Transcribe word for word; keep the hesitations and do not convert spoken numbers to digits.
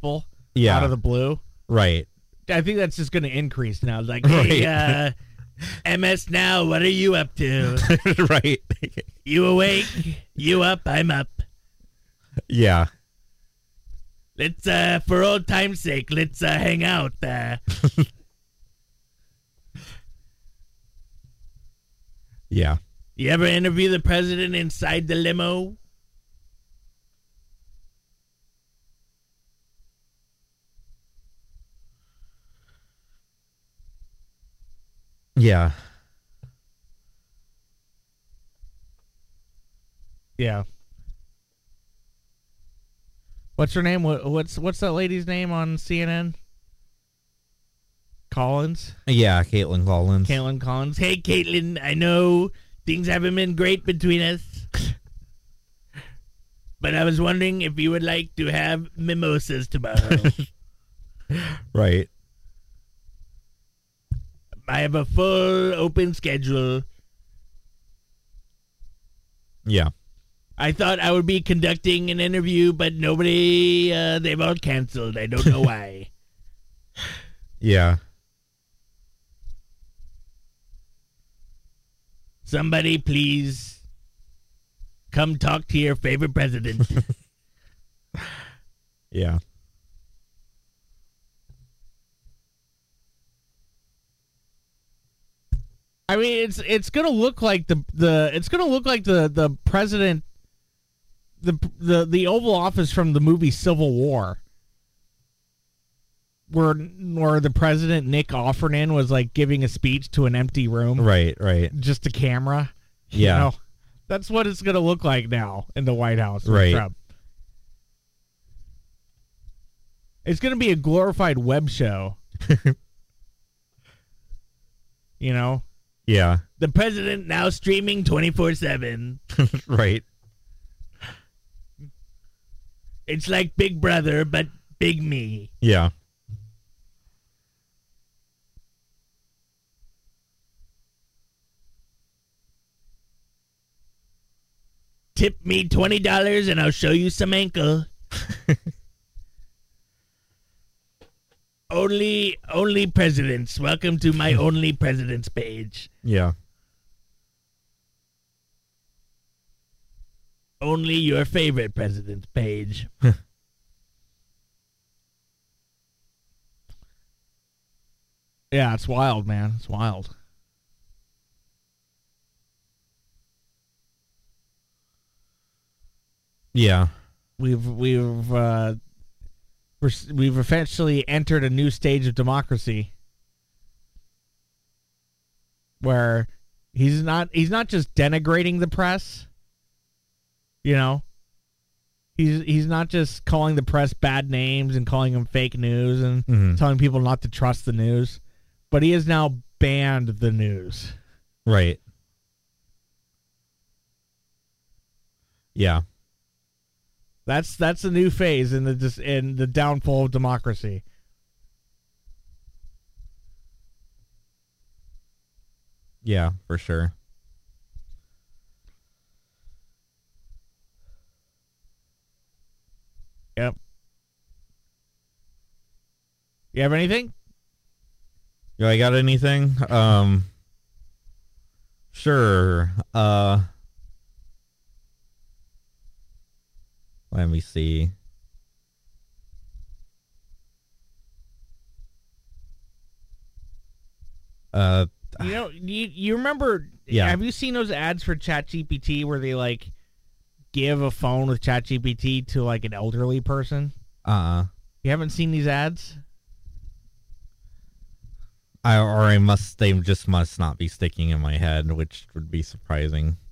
people yeah. out of the blue. Right. I think that's just going to increase now. Like, hey, Right. uh, M S Now, what are you up to? Right. You awake? You up? I'm up. Yeah. Let's, uh, for old time's sake, let's uh, hang out. Uh, Yeah. you ever interview the president inside the limo? Yeah. Yeah. What's her name? What, what's what's that lady's name on C N N? Collins? Yeah, Caitlin Collins. Caitlin Collins. Hey, Caitlin, I know things haven't been great between us, but I was wondering if you would like to have mimosas tomorrow. Right. I have a full open schedule. Yeah. I thought I would be conducting an interview, but nobody, uh, they've all canceled. I don't know why. Yeah. Somebody please come talk to your favorite president. Yeah. I mean, it's it's gonna look like the the it's gonna look like the the president, the the the Oval Office from the movie Civil War, where where the president Nick Offerman was like giving a speech to an empty room, Right, right. just a camera. You Yeah. know? That's what it's gonna look like now in the White House with Right. Trump. It's gonna be a glorified web show. You know. Yeah. The president now streaming twenty-four seven. Right. It's like Big Brother, but Big Me. Yeah. Tip me twenty dollars and I'll show you some ankle. only, only presidents. Welcome to my only presidents page. Yeah. Only your favorite president's page. Yeah, it's wild, man. It's wild. Yeah. We've we've uh, we're, we've officially entered a new stage of democracy, where he's not he's not just denigrating the press. You know, he's he's not just calling the press bad names and calling them fake news and Mhm. telling people not to trust the news, but he has now banned the news. Right. Yeah. That's that's a new phase in the dis- in the downfall of democracy. Yeah, for sure. Yep. You have anything? Do I got anything? Um Sure. Uh Let me see. Uh You know, you you remember? Yeah. Have you seen those ads for ChatGPT where they like give a phone with ChatGPT to like an elderly person? uh You haven't seen these ads? I or I must they just must not be sticking in my head, which would be surprising.